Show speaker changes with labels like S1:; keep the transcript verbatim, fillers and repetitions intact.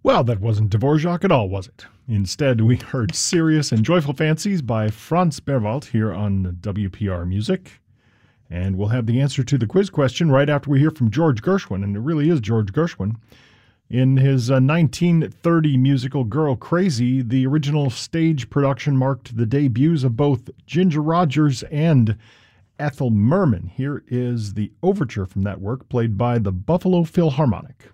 S1: Well, that wasn't Dvorak at all, was it? Instead, we heard Serious and Joyful Fancies by Franz Berwald here on W P R Music. And we'll have the answer to the quiz question right after we hear from George Gershwin, and it really is George Gershwin. In his uh, nineteen thirty musical Girl Crazy, the original stage production marked the debuts of both Ginger Rogers and Ethel Merman. Here is the overture from that work, played by the Buffalo Philharmonic.